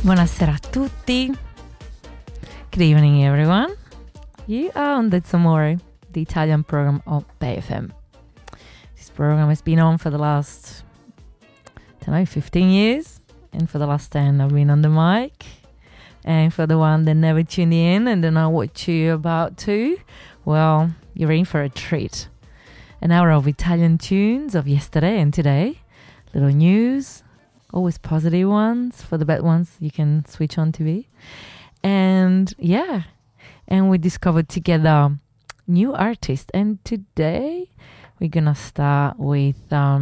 Buonasera a tutti. Good evening, everyone. You are on That's Amore, the Italian program of BFM. This program has been on for the last, 15 years. And for the last 10, I've been on the mic. And for the one that never tuned in and don't know what you're about to, well, you're in for a treat. An hour of Italian tunes of yesterday and today. Little news, always positive ones. For the bad ones, you can switch on TV. And we discovered together new artists. And today we're gonna start with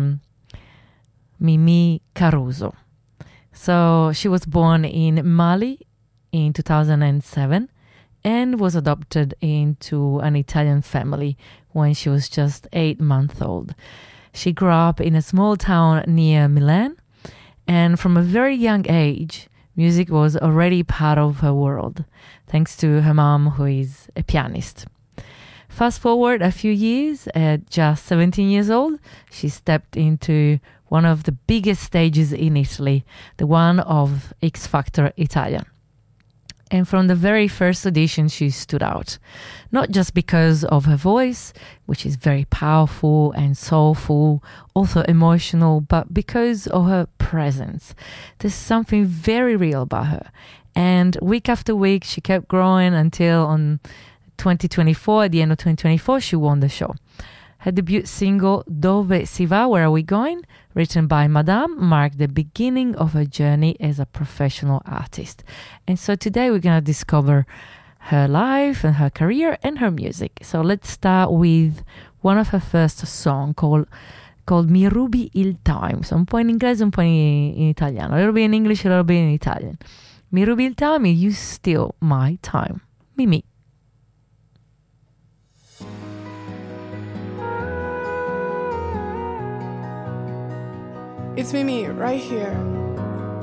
Mimì Caruso. So she was born in Mali in 2007 and was adopted into an Italian family when she was just 8 months old. She grew up in a small town near Milan, and from a very young age, music was already part of her world, thanks to her mom, who is a pianist. Fast forward a few years, at just 17 years old, she stepped into one of the biggest stages in Italy, the one of X Factor Italia. And from the very first audition, she stood out, not just because of her voice, which is very powerful and soulful, also emotional, but because of her presence. There's something very real about her. And week after week, she kept growing until on 2024, at the end of 2024, she won the show. Her debut single, Dove si va, Where Are We Going?, written by Madame, marked the beginning of her journey as a professional artist. And so today we're going to discover her life and her career and her music. So let's start with one of her first songs called Mi rubi il time. So un po' in inglese, un po' in italiano. A little bit in English, a little bit in Italian. Mi rubi il time, you steal my time. Mimì. It's Mimì right here